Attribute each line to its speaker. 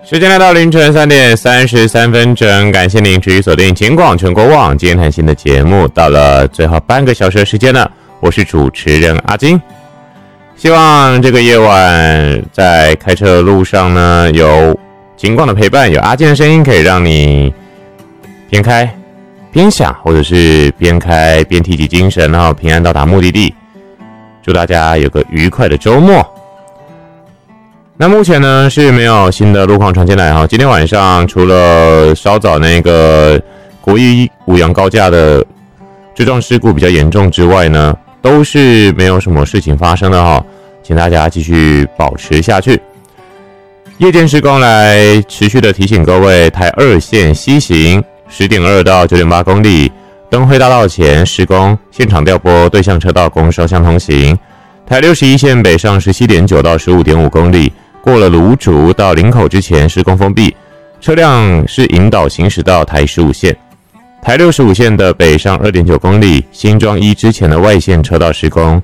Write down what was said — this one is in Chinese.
Speaker 1: 时间来到凌晨3点33分整，感谢您持续锁定警广全国网今天谈新的节目，到了最后半个小时的时间了，我是主持人阿金。希望这个夜晚在开车的路上呢，有警广的陪伴，有阿金的声音，可以让你边开边想，或者是边开边提起精神，然后平安到达目的地。祝大家有个愉快的周末。那目前呢是没有新的路况传进来哈。今天晚上除了稍早那个国一五羊高架的追撞事故比较严重之外呢，都是没有什么事情发生的哈，请大家继续保持下去。夜间施工来持续的提醒各位，台2线西行 10.2 到 9.8 公里，灯辉大道前施工，现场调拨对向车道供双向通行。台61线北上 17.9 到 15.5 公里，过了芦竹到林口之前施工封闭，车辆是引导行驶到台15线。台65线的北上 2.9 公里，新庄一之前的外线车道施工，